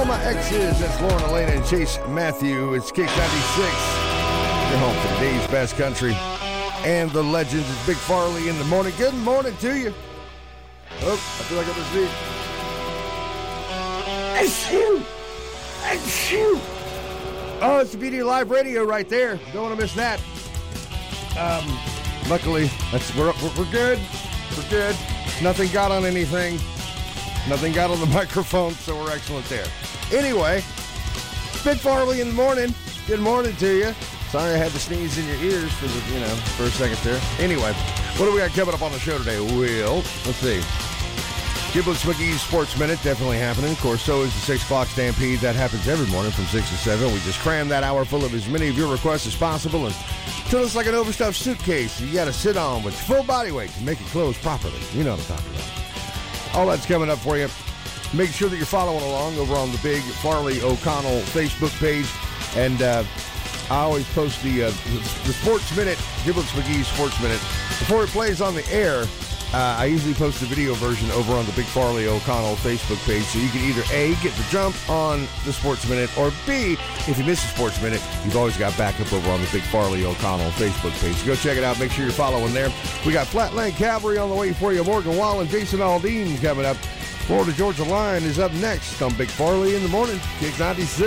All my exes, that's Lauren Elena and Chase Matthew. It's Kick 96. You're home for today's best country and the legends. It's Big Farley in the morning. Good morning to you. Oh, I feel like I'm asleep. Oh, it's the Beauty of Live Radio right there. Don't want to miss that. Luckily, we're good. We're good. Nothing got on anything. Nothing got on the microphone, so we're excellent there. Anyway, Big Farley in the morning. Good morning to you. Sorry I had to sneeze in your ears for a second there. Anyway, what do we got coming up on the show today? Well, let's see. Giblets McGee's Sports Minute, definitely happening. Of course, so is the 6 o'clock Stampede. That happens every morning from 6 to 7. We just cram that hour full of as many of your requests as possible until it's like an overstuffed suitcase you got to sit on with full body weight to make it close properly. You know what I'm talking about. All that's coming up for you. Make sure that you're following along over on the Big Farley O'Connell Facebook page. And I always post the Sports Minute, Giblets McGee's Sports Minute. Before it plays on the air, I usually post the video version over on the Big Farley O'Connell Facebook page, so you can either A, get the jump on the Sports Minute, or B, if you miss the Sports Minute, you've always got backup over on the Big Farley O'Connell Facebook page. So go check it out. Make sure you're following there. We got Flatland Cavalry on the way for you. Morgan Wallen, Jason Aldean coming up. Florida Georgia Line is up next on Big Farley in the morning. Kick 96.